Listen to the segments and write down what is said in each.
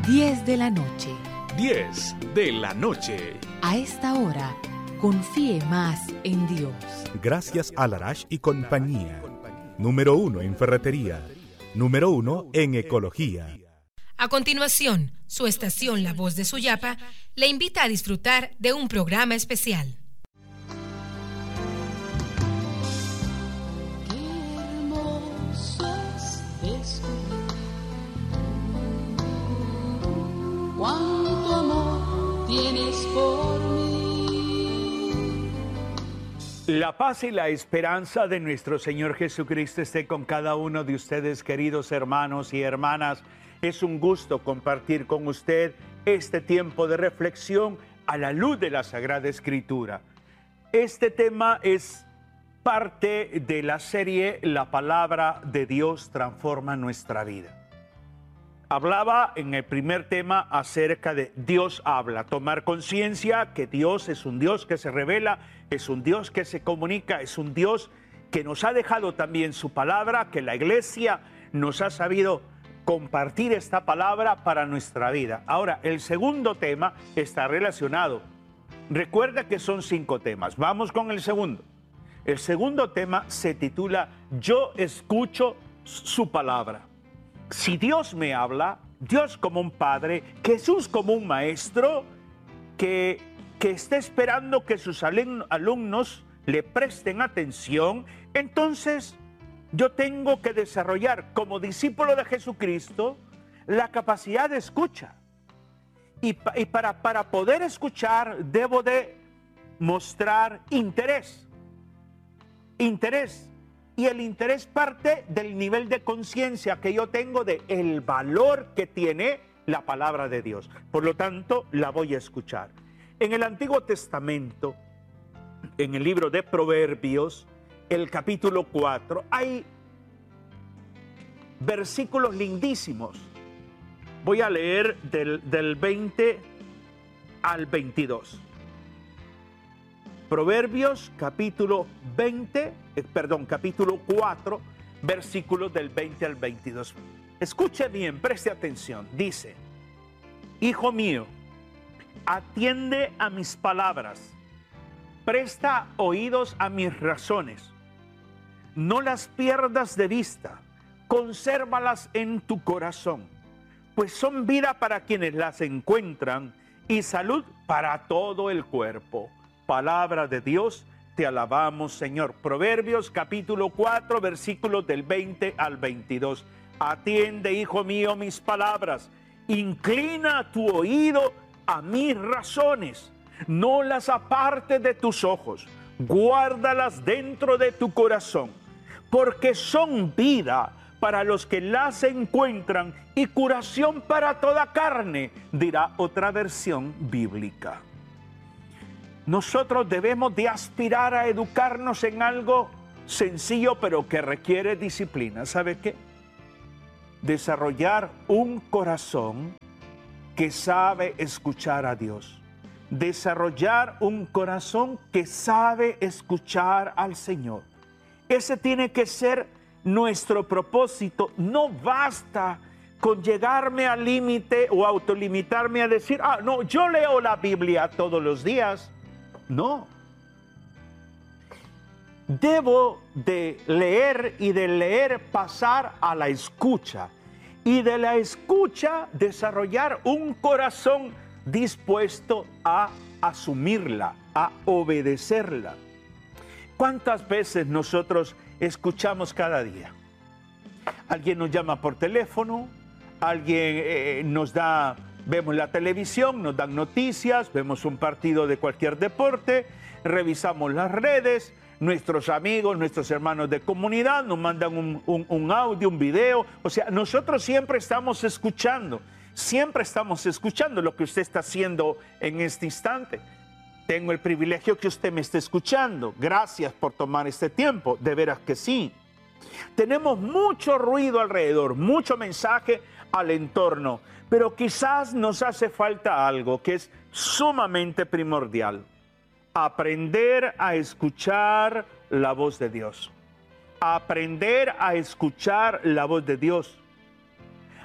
10 de la noche. 10 de la noche. A esta hora, confíe más en Dios. Gracias a Larash y compañía. Número 1 en ferretería. Número 1 en ecología. A continuación, su estación La Voz de Suyapa le invita a disfrutar de un programa especial. Cuánto amor tienes por mí. La paz y la esperanza de nuestro Señor Jesucristo esté con cada uno de ustedes, queridos hermanos y hermanas. Es un gusto compartir con usted este tiempo de reflexión a la luz de la Sagrada Escritura. Este tema es parte de la serie La Palabra de Dios transforma nuestra vida. Hablaba en el primer tema acerca de Dios habla, tomar conciencia que Dios es un Dios que se revela, es un Dios que se comunica, es un Dios que nos ha dejado también su palabra, que la iglesia nos ha sabido compartir esta palabra para nuestra vida. Ahora, el segundo tema está relacionado. Recuerda que son 5 temas. Vamos con el segundo. El segundo tema se titula Yo escucho su palabra. Si Dios me habla, Dios como un padre, Jesús como un maestro, que está esperando que sus alumnos le presten atención, entonces yo tengo que desarrollar como discípulo de Jesucristo la capacidad de escucha. Y para poder escuchar debo de mostrar interés. Y el interés parte del nivel de conciencia que yo tengo de el valor que tiene la palabra de Dios. Por lo tanto, la voy a escuchar. En el Antiguo Testamento, en el libro de Proverbios, el capítulo 4, hay versículos lindísimos. Voy a leer del 20 al 22. Proverbios capítulo 4, versículos del 20 al 22. Escuche bien, preste atención. Dice: Hijo mío, atiende a mis palabras, presta oídos a mis razones. No las pierdas de vista, consérvalas en tu corazón, pues son vida para quienes las encuentran y salud para todo el cuerpo. Palabra de Dios, te alabamos, Señor. Proverbios capítulo 4, versículos del 20 al 22. Atiende, hijo mío, mis palabras. Inclina tu oído a mis razones. No las apartes de tus ojos. Guárdalas dentro de tu corazón, porque son vida para los que las encuentran y curación para toda carne, dirá otra versión bíblica. Nosotros debemos de aspirar a educarnos en algo sencillo, pero que requiere disciplina. ¿Sabe qué? Desarrollar un corazón que sabe escuchar a Dios. Desarrollar un corazón que sabe escuchar al Señor. Ese tiene que ser nuestro propósito. No basta con llegarme al límite o autolimitarme a decir, no, yo leo la Biblia todos los días. No. Debo de leer y de leer pasar a la escucha. Y de la escucha desarrollar un corazón dispuesto a asumirla, a obedecerla. ¿Cuántas veces nosotros escuchamos cada día? Alguien nos llama por teléfono, alguien vemos la televisión, nos dan noticias, vemos un partido de cualquier deporte, revisamos las redes, nuestros amigos, nuestros hermanos de comunidad nos mandan un audio, un video. O sea, nosotros siempre estamos escuchando lo que usted está haciendo en este instante. Tengo el privilegio que usted me esté escuchando. Gracias por tomar este tiempo, de veras que sí. Tenemos mucho ruido alrededor, mucho mensaje al entorno, pero quizás nos hace falta algo que es sumamente primordial: aprender a escuchar la voz de Dios. Aprender a escuchar la voz de Dios.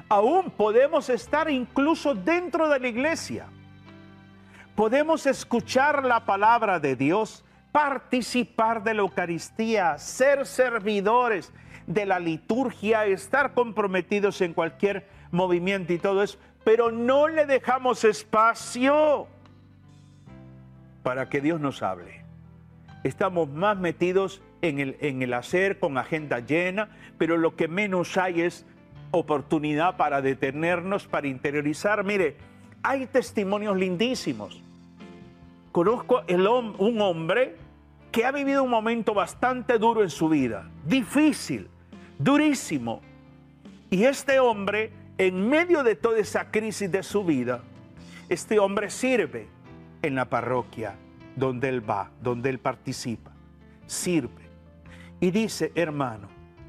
Aún podemos estar incluso dentro de la iglesia. Podemos escuchar la palabra de Dios, participar de la Eucaristía, ser servidores de la liturgia, estar comprometidos en cualquier movimiento y todo eso, pero no le dejamos espacio para que Dios nos hable. Estamos más metidos en el hacer, con agenda llena, pero lo que menos hay es oportunidad para detenernos, para interiorizar. Mire, hay testimonios lindísimos. Conozco un hombre que ha vivido un momento bastante duro en su vida, difícil, durísimo. Y este hombre, en medio de toda esa crisis de su vida, este hombre sirve en la parroquia donde él va, donde él participa, sirve. Y dice, hermano,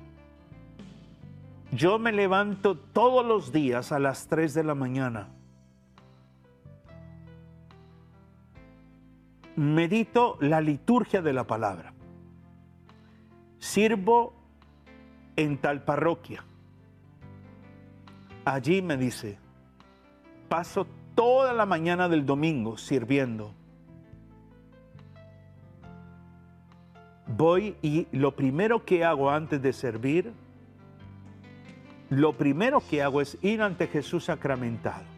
yo me levanto todos los días a las 3 de la mañana. Medito la liturgia de la palabra. Sirvo en tal parroquia. Allí me dice, paso toda la mañana del domingo sirviendo. Voy y lo primero que hago antes de servir, lo primero que hago es ir ante Jesús sacramentado.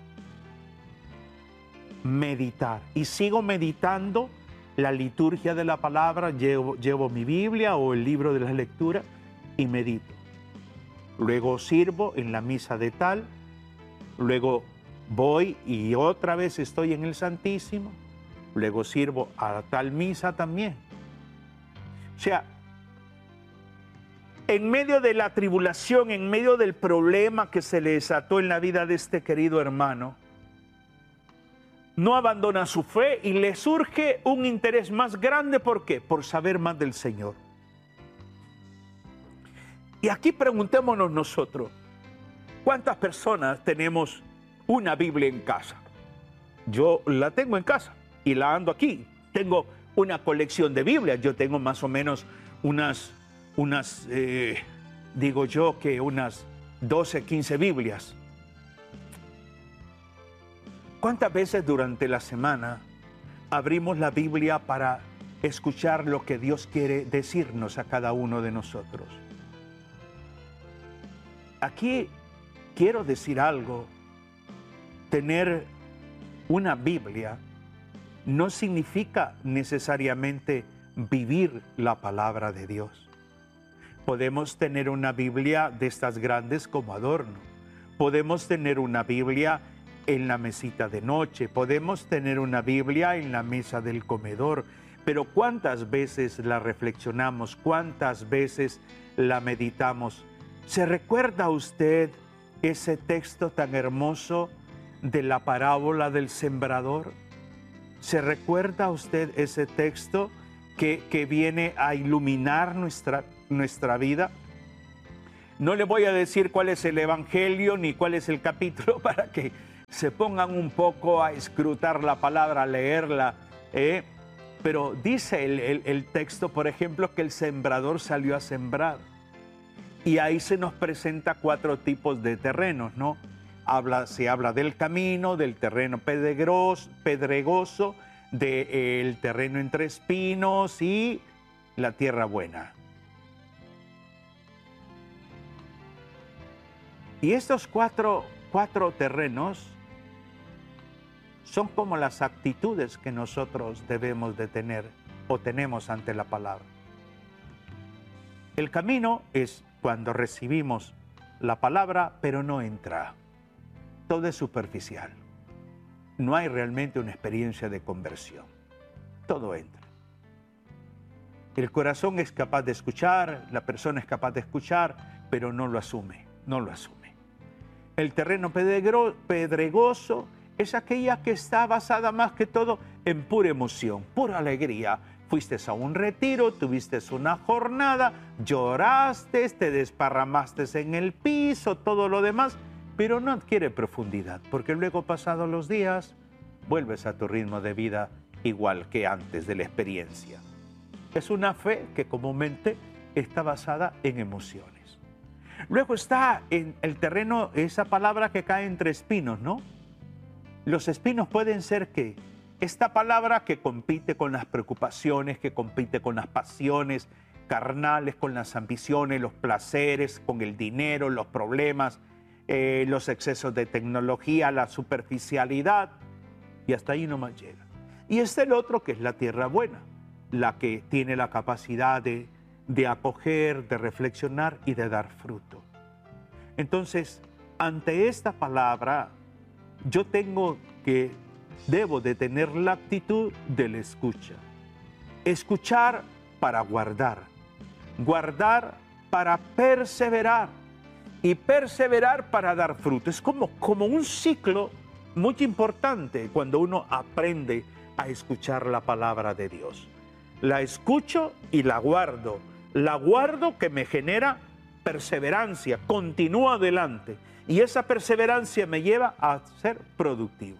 Meditar. Y sigo meditando la liturgia de la palabra, llevo mi Biblia o el libro de la lectura y medito. Luego sirvo en la misa de tal, luego voy y otra vez estoy en el Santísimo, luego sirvo a tal misa también. O sea, en medio de la tribulación, en medio del problema que se le desató en la vida de este querido hermano, no abandona su fe y le surge un interés más grande. ¿Por qué? Por saber más del Señor. Y aquí preguntémonos nosotros, ¿cuántas personas tenemos una Biblia en casa? Yo la tengo en casa y la ando aquí. Tengo una colección de Biblias. Yo tengo más o menos unas 12, 15 Biblias. ¿Cuántas veces durante la semana abrimos la Biblia para escuchar lo que Dios quiere decirnos a cada uno de nosotros? Aquí quiero decir algo. Tener una Biblia no significa necesariamente vivir la palabra de Dios. Podemos tener una Biblia de estas grandes como adorno. Podemos tener una Biblia en la mesita de noche, podemos tener una Biblia en la mesa del comedor, pero ¿cuántas veces la reflexionamos? ¿Cuántas veces la meditamos? ¿Se recuerda usted ese texto tan hermoso de la parábola del sembrador? ¿Se recuerda usted ese texto que viene a iluminar nuestra vida? No le voy a decir cuál es el evangelio ni cuál es el capítulo para que se pongan un poco a escrutar la palabra, a leerla, pero dice el texto, por ejemplo, que el sembrador salió a sembrar. Y ahí se nos presenta 4 tipos de terrenos, ¿no? Se habla del camino, del terreno pedregoso, del terreno entre espinos y la tierra buena. Y estos cuatro terrenos son como las actitudes que nosotros debemos de tener o tenemos ante la palabra. El camino es cuando recibimos la palabra, pero no entra. Todo es superficial. No hay realmente una experiencia de conversión. Todo entra. El corazón es capaz de escuchar, la persona es capaz de escuchar, pero no lo asume, no lo asume. El terreno pedregoso es aquella que está basada más que todo en pura emoción, pura alegría. Fuiste a un retiro, tuviste una jornada, lloraste, te desparramaste en el piso, todo lo demás, pero no adquiere profundidad, porque luego, pasados los días, vuelves a tu ritmo de vida igual que antes de la experiencia. Es una fe que comúnmente está basada en emociones. Luego está en el terreno esa palabra que cae entre espinos, ¿no? Los espinos pueden ser que esta palabra que compite con las preocupaciones, que compite con las pasiones carnales, con las ambiciones, los placeres, con el dinero, los problemas, los excesos de tecnología, la superficialidad, y hasta ahí nomás llega. Y está el otro que es la tierra buena, la que tiene la capacidad de acoger, de reflexionar y de dar fruto. Entonces, ante esta palabra, yo debo de tener la actitud de la escucha. Escuchar para guardar, guardar para perseverar y perseverar para dar fruto. Es como un ciclo muy importante cuando uno aprende a escuchar la palabra de Dios. La escucho y la guardo. La guardo que me genera perseverancia, continúo adelante. Y esa perseverancia me lleva a ser productivo.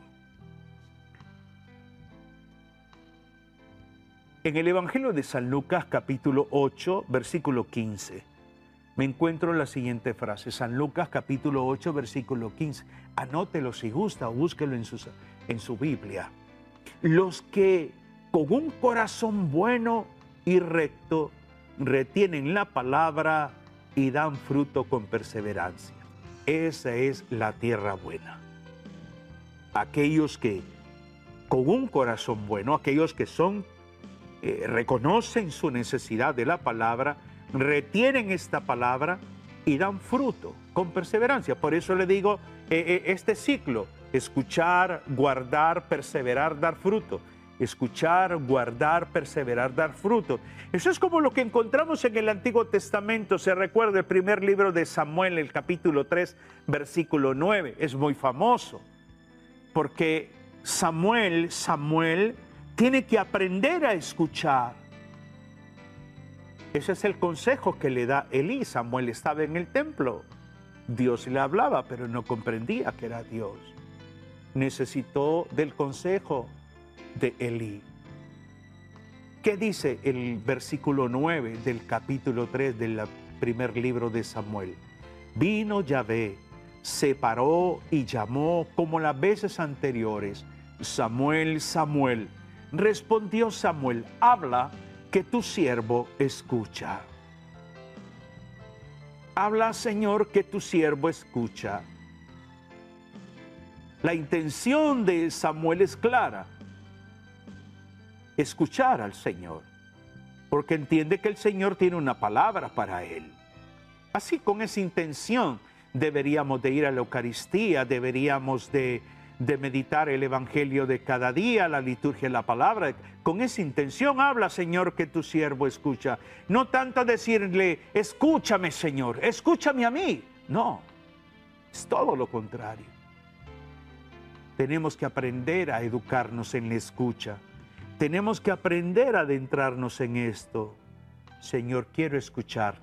En el Evangelio de San Lucas, capítulo 8, versículo 15, me encuentro la siguiente frase. San Lucas, capítulo 8, versículo 15. Anótelo si gusta o búsquelo en su Biblia. Los que con un corazón bueno y recto retienen la palabra y dan fruto con perseverancia. Esa es la tierra buena. Aquellos que con un corazón bueno, aquellos que reconocen su necesidad de la palabra, retienen esta palabra y dan fruto con perseverancia. Por eso le digo este ciclo: escuchar, guardar, perseverar, dar fruto. Escuchar, guardar, perseverar, dar fruto. Eso es como lo que encontramos en el Antiguo Testamento. Se recuerda el primer libro de Samuel, el capítulo 3, versículo 9. Es muy famoso porque Samuel tiene que aprender a escuchar. Ese es el consejo que le da Elí. Samuel estaba en el templo. Dios le hablaba, pero no comprendía que era Dios. Necesitó del consejo de Elí. ¿Qué dice el versículo 9 del capítulo 3 del primer libro de Samuel? Vino Yahvé, se paró y llamó como las veces anteriores: Samuel, Samuel. Respondió Samuel: habla, que tu siervo escucha. Habla, Señor, que tu siervo escucha. La intención de Samuel es clara: escuchar al Señor, porque entiende que el Señor tiene una palabra para él. Así, con esa intención deberíamos de ir a la Eucaristía, deberíamos de meditar el Evangelio de cada día, la liturgia de la palabra. Con esa intención: habla, Señor, que tu siervo escucha. No tanto decirle: escúchame, Señor, escúchame a mí. No, es todo lo contrario. Tenemos que aprender a educarnos en la escucha. Tenemos que aprender a adentrarnos en esto. Señor, quiero escucharte.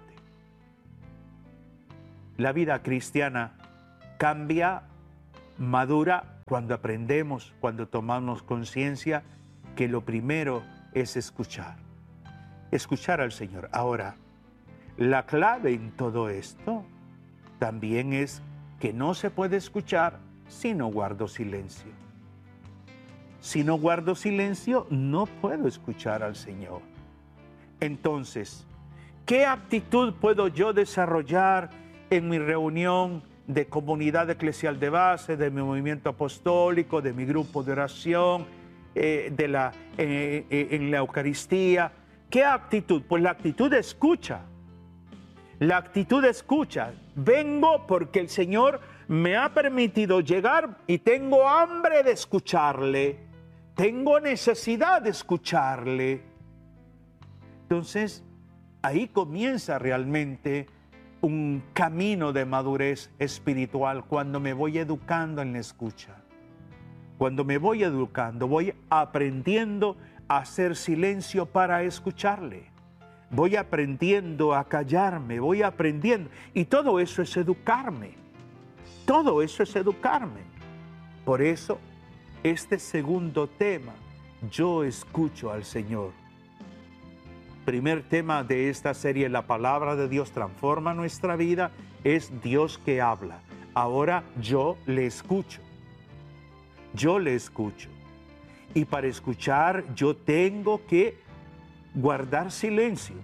La vida cristiana cambia, madura, cuando aprendemos, cuando tomamos conciencia que lo primero es escuchar. Escuchar al Señor. Ahora, la clave en todo esto también es que no se puede escuchar si no guardo silencio. Si no guardo silencio, no puedo escuchar al Señor. Entonces, ¿qué actitud puedo yo desarrollar en mi reunión de comunidad eclesial de base, de mi movimiento apostólico, de mi grupo de oración, en la Eucaristía? ¿Qué actitud? Pues la actitud de escucha. La actitud de escucha. Vengo porque el Señor me ha permitido llegar y tengo hambre de escucharle. Tengo necesidad de escucharle. Entonces, ahí comienza realmente un camino de madurez espiritual, cuando me voy educando en la escucha. Cuando me voy educando, voy aprendiendo a hacer silencio para escucharle. Voy aprendiendo a callarme, voy aprendiendo. Y todo eso es educarme. Todo eso es educarme. Por eso, este segundo tema: yo escucho al Señor. primer tema de esta serie, La Palabra de Dios transforma nuestra vida, es Dios que habla. Ahora yo le escucho. Yo le escucho. Y para escuchar yo tengo que guardar silencio.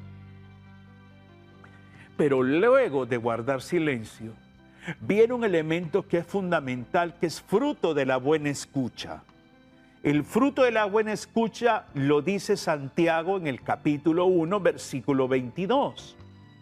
Pero luego de guardar silencio, viene un elemento que es fundamental, que es fruto de la buena escucha. El fruto de la buena escucha lo dice Santiago en el capítulo 1, versículo 22.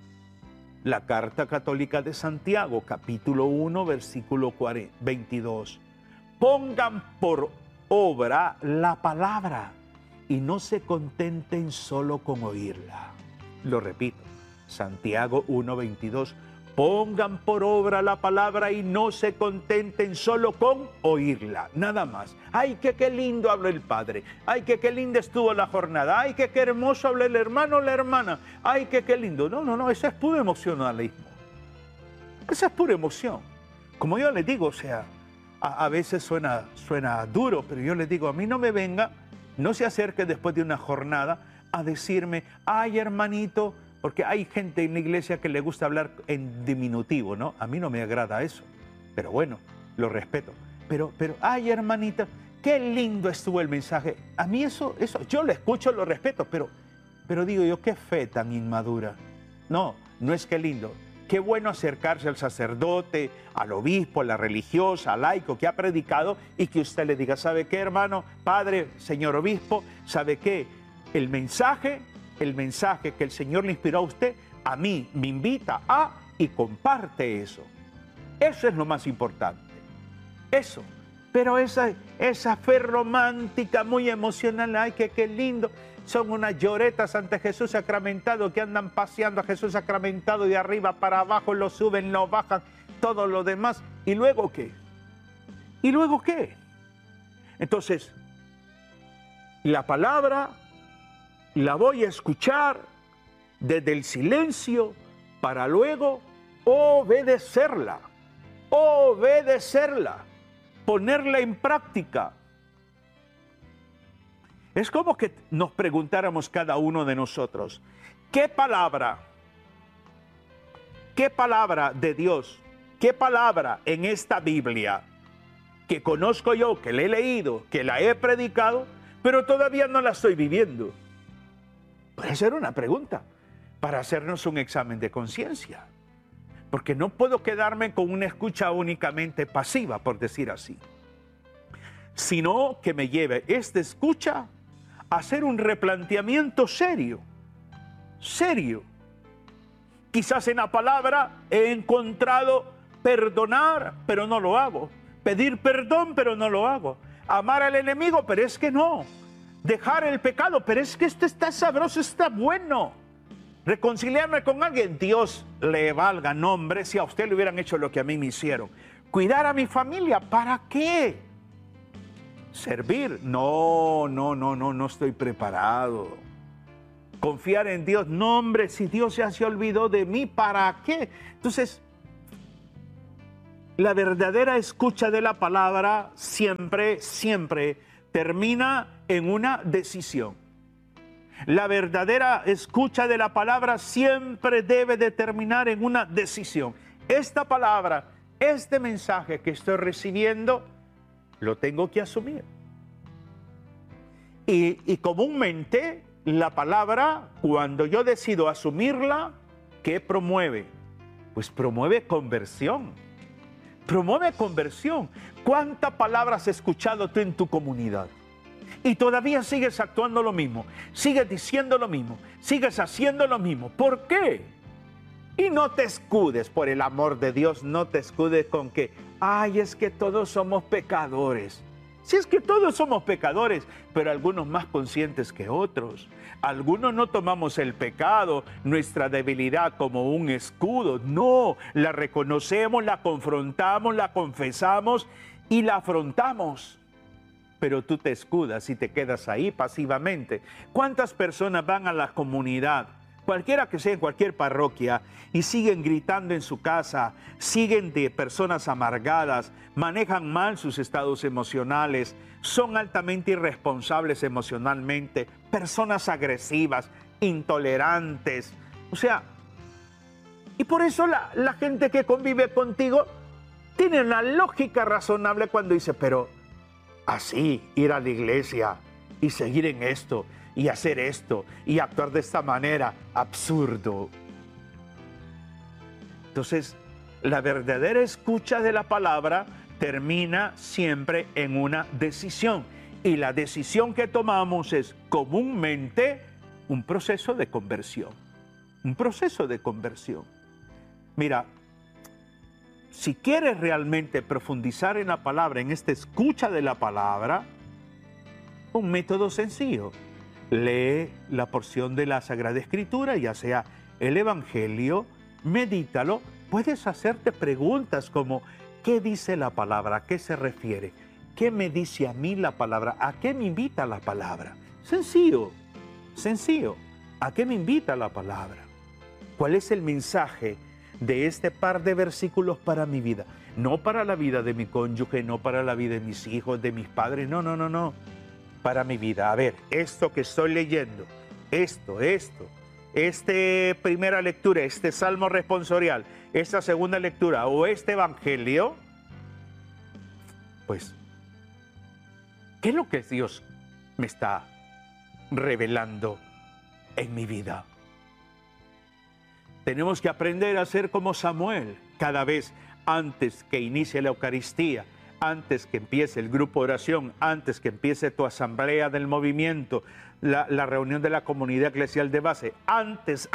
La Carta Católica de Santiago, capítulo 1, versículo 22. Pongan por obra la palabra y no se contenten solo con oírla. Lo repito, Santiago 1, 22. Pongan por obra la palabra y no se contenten solo con oírla, nada más. Ay, que qué lindo habló el padre. Ay, que qué linda estuvo la jornada. Ay, que qué hermoso habló el hermano o la hermana. Ay, que qué lindo. No, eso es puro emocionalismo. Esa es pura emoción. Como yo les digo, o sea, a veces suena duro, pero yo les digo, a mí no me venga, no se acerque después de una jornada a decirme, ay, hermanito, porque hay gente en la iglesia que le gusta hablar en diminutivo, ¿no? A mí no me agrada eso, pero bueno, lo respeto. Pero, ay, hermanita, qué lindo estuvo el mensaje. A mí eso, yo lo escucho, lo respeto, pero digo yo, qué fe tan inmadura. No es que lindo. Qué bueno acercarse al sacerdote, al obispo, a la religiosa, al laico que ha predicado y que usted le diga, ¿sabe qué, hermano, padre, señor obispo? ¿Sabe qué? El mensaje que el Señor le inspiró a usted, a mí me invita a y comparte eso. Eso es lo más importante. Eso. Pero esa fe romántica, muy emocional, ay, que qué lindo. Son unas lloretas ante Jesús sacramentado que andan paseando a Jesús sacramentado de arriba para abajo, lo suben, lo bajan, todo lo demás. ¿Y luego qué? ¿Y luego qué? Entonces, la palabra la voy a escuchar desde el silencio para luego obedecerla, ponerla en práctica. Es como que nos preguntáramos cada uno de nosotros, ¿qué palabra de Dios, qué palabra en esta Biblia que conozco yo, que la he leído, que la he predicado, pero todavía no la estoy viviendo? Puede ser una pregunta para hacernos un examen de conciencia, porque no puedo quedarme con una escucha únicamente pasiva, por decir así, sino que me lleve esta escucha a hacer un replanteamiento serio. Quizás en la palabra he encontrado perdonar, pero no lo hago, pedir perdón, pero no lo hago, amar al enemigo, pero es que no, dejar el pecado, pero es que esto está sabroso, está bueno. Reconciliarme con alguien, Dios le valga nombre si a usted le hubieran hecho lo que a mí me hicieron. Cuidar a mi familia, ¿para qué? Servir, no estoy preparado. Confiar en Dios, no hombre, si Dios ya se olvidó de mí, ¿para qué? Entonces, la verdadera escucha de la palabra siempre termina en una decisión. La verdadera escucha de la palabra siempre debe de terminar en una decisión. Esta palabra, este mensaje que estoy recibiendo, lo tengo que asumir. Y comúnmente la palabra, cuando yo decido asumirla, ¿qué promueve? Pues promueve conversión. Promueve conversión. ¿Cuántas palabras has escuchado tú en tu comunidad? Y todavía sigues actuando lo mismo, sigues diciendo lo mismo, sigues haciendo lo mismo. ¿Por qué? Y no te escudes, por el amor de Dios, no te escudes con que, ay, es que todos somos pecadores. Si es que todos somos pecadores, pero algunos más conscientes que otros. Algunos no tomamos el pecado, nuestra debilidad como un escudo. No, la reconocemos, la confrontamos, la confesamos y la afrontamos. Pero tú te escudas y te quedas ahí pasivamente. ¿Cuántas personas van a la comunidad, cualquiera que sea en cualquier parroquia, y siguen gritando en su casa, siguen de personas amargadas, manejan mal sus estados emocionales, son altamente irresponsables emocionalmente, personas agresivas, intolerantes. O sea, y por eso la gente que convive contigo tiene una lógica razonable cuando dice, pero así, ir a la iglesia y seguir en esto, y hacer esto, y actuar de esta manera, absurdo. Entonces, la verdadera escucha de la palabra termina siempre en una decisión. Y la decisión que tomamos es comúnmente un proceso de conversión. Un proceso de conversión. Mira, si quieres realmente profundizar en la palabra, en esta escucha de la palabra, un método sencillo. Lee la porción de la Sagrada Escritura, ya sea el Evangelio, medítalo. Puedes hacerte preguntas como, ¿qué dice la palabra? ¿A qué se refiere? ¿Qué me dice a mí la palabra? ¿A qué me invita la palabra? Sencillo, sencillo. ¿A qué me invita la palabra? ¿Cuál es el mensaje de este par de versículos para mi vida? No para la vida de mi cónyuge, no para la vida de mis hijos, de mis padres, no. Para mi vida. A ver, esto que estoy leyendo, esto, primera lectura, este salmo responsorial, esta segunda lectura o este evangelio, pues, ¿qué es lo que Dios me está revelando en mi vida? Tenemos que aprender a ser como Samuel cada vez antes que inicie la Eucaristía, antes que empiece el grupo de oración, antes que empiece tu asamblea del movimiento, la reunión de la comunidad eclesial de base, antes,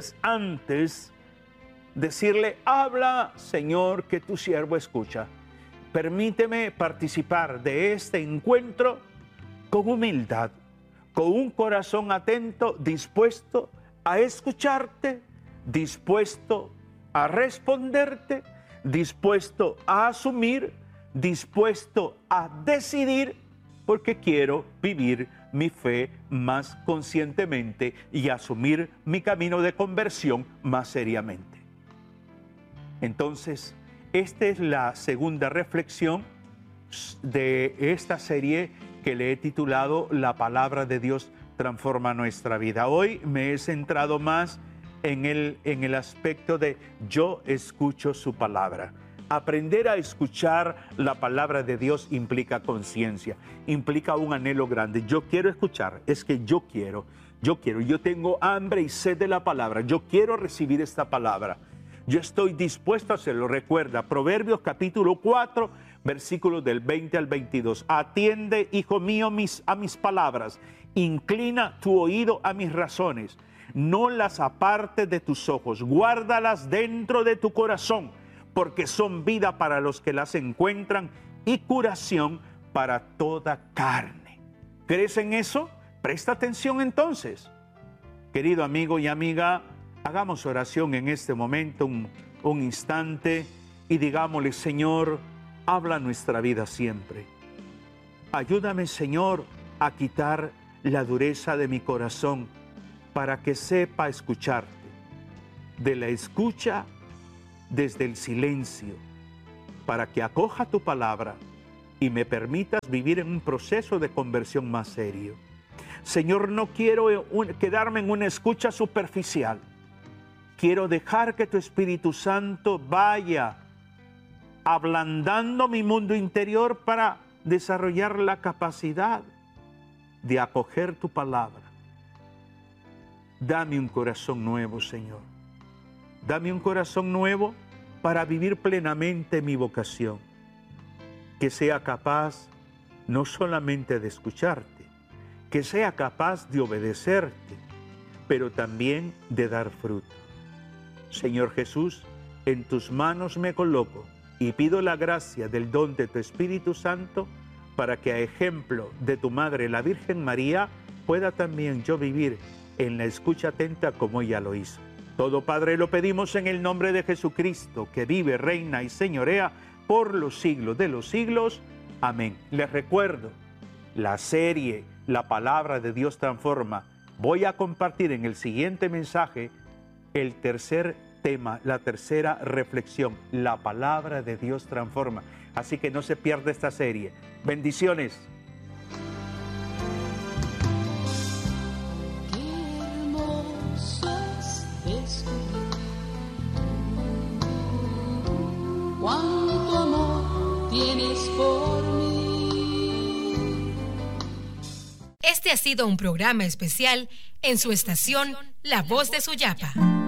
decirle, habla, Señor, que tu siervo escucha. Permíteme participar de este encuentro con humildad, con un corazón atento, dispuesto a escucharte, dispuesto a responderte, dispuesto a asumir, dispuesto a decidir, porque quiero vivir mi fe más conscientemente y asumir mi camino de conversión más seriamente. Entonces, esta es la segunda reflexión de esta serie que le he titulado La palabra de Dios transforma nuestra vida. Hoy me he centrado más en el aspecto de yo escucho su palabra. Aprender a escuchar la palabra de Dios implica conciencia, implica un anhelo grande. Yo quiero escuchar, es que yo tengo hambre y sed de la palabra, yo quiero recibir esta palabra. Yo estoy dispuesto a hacerlo. Recuerda, Proverbios capítulo 4, versículos del 20 al 22. Atiende, hijo mío, a mis palabras, inclina tu oído a mis razones, no las apartes de tus ojos, guárdalas dentro de tu corazón, porque son vida para los que las encuentran y curación para toda carne. ¿Crees en eso? Presta atención entonces. Querido amigo y amiga, hagamos oración en este momento, un instante, y digámosle, Señor, habla nuestra vida siempre. Ayúdame, Señor, a quitar la dureza de mi corazón para que sepa escucharte. De la escucha desde el silencio, para que acoja tu palabra y me permitas vivir en un proceso de conversión más serio. Señor, no quiero quedarme en una escucha superficial. Quiero dejar que tu Espíritu Santo vaya ablandando mi mundo interior para desarrollar la capacidad de acoger tu palabra. Dame un corazón nuevo, Señor. Dame un corazón nuevo para vivir plenamente mi vocación. Que sea capaz no solamente de escucharte, que sea capaz de obedecerte, pero también de dar fruto. Señor Jesús, en tus manos me coloco y pido la gracia del don de tu Espíritu Santo para que a ejemplo de tu Madre, la Virgen María, pueda también yo vivir en la escucha atenta como ella lo hizo. Todo, Padre, lo pedimos en el nombre de Jesucristo, que vive, reina y señorea por los siglos de los siglos. Amén. Les recuerdo, la serie La Palabra de Dios Transforma. Voy a compartir en el siguiente mensaje el tercer tema, la tercera reflexión. La Palabra de Dios Transforma. Así que no se pierda esta serie. Bendiciones. Qué hermoso Este ha sido un programa especial en su estación La Voz de Suyapa.